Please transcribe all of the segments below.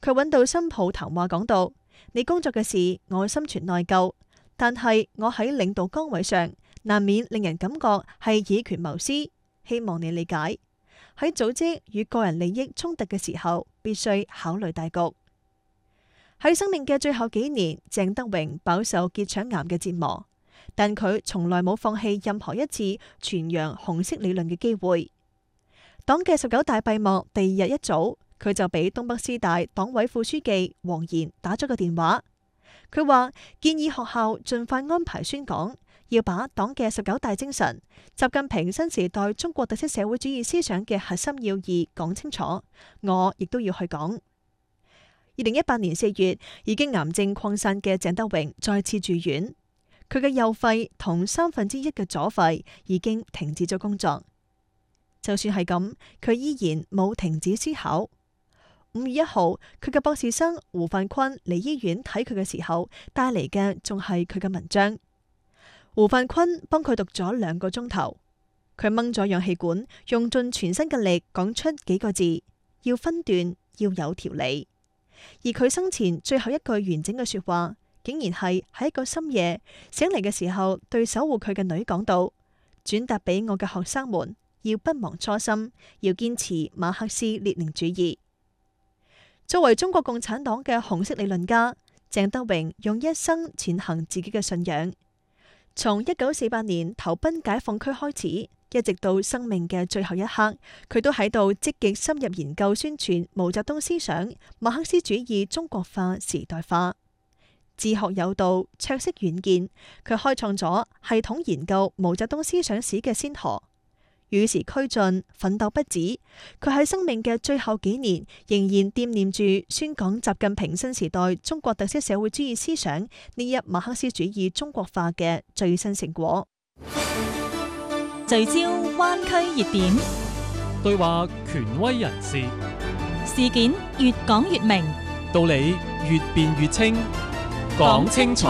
佢揾到新抱談話講到：你工作嘅事我心存內疚，但係我喺領導崗位上難免令人感覺係以權謀私，希望你理解。喺組織與個人利益衝突嘅時候，必須考慮大局。喺生命嘅最後幾年，鄭德榮飽受結腸癌嘅折磨，但佢從來冇放棄任何一次傳揚紅色理論嘅機會。黨嘅19大閉幕第二日一早，佢就俾東北師大黨委副書記黃賢打咗個電話。佢話建議學校盡快安排宣講，要把黨嘅19大精神、習近平新時代中國特色社會主義思想嘅核心要義講清楚。我亦都要去講。2018年4月，已經癌症擴散嘅鄭德榮再次住院，佢嘅右肺同1/3嘅左肺已經停止咗工作。就算係咁，佢依然冇停止思考。5月1號，佢嘅博士生胡范坤嚟醫院睇佢嘅時候，帶嚟嘅仲係佢嘅文章。胡范坤幫佢讀咗2個鐘頭，佢掹咗氧氣管，用盡全身嘅力講出幾個字：要分段，要有條理。而佢生前最後一句完整嘅說話，竟然係喺一個深夜醒嚟嘅時候，對守護佢嘅女講到：轉達俾我嘅學生們，要不忘初心，要堅持馬克思列寧主義。作為中國共產黨嘅紅色理論家，鄭德榮用一生踐行自己嘅信仰。從1948年投奔解放區開始，一直到生命嘅最後一刻，佢都喺度積極深入研究宣傳毛澤東思想、馬克思主義中國化、時代化。自學有道，卓識遠見，佢開創咗系統研究毛澤東思想史嘅先河。與時俱進，奮鬥不止。佢喺生命嘅最後幾年，仍然惦念住宣講習近平新時代中國特色社會主義思想呢一馬克思主義中國化嘅最新成果。 聚焦灣區熱點， 對話權威人士， 事件越講越明， 道理越辯越清，講清楚。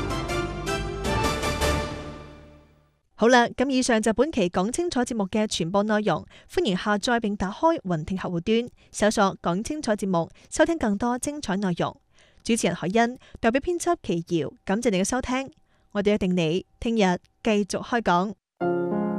好啦，咁以上就本期講清楚節目嘅全部內容，歡迎下載並打開雲聽客戶端，搜索講清楚節目，收聽更多精彩內容。主持人海欣，代表編輯祁瑤，感謝你嘅收聽，我哋約定你聽日繼續開講。